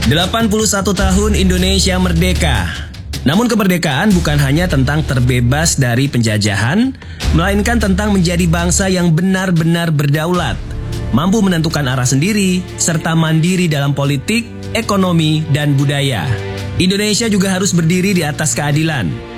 81 tahun Indonesia merdeka. Namun kemerdekaan bukan hanya tentang terbebas dari penjajahan, melainkan tentang menjadi bangsa yang benar-benar berdaulat, mampu menentukan arah sendiri, serta mandiri dalam politik, ekonomi, dan budaya. Indonesia juga harus berdiri di atas keadilan.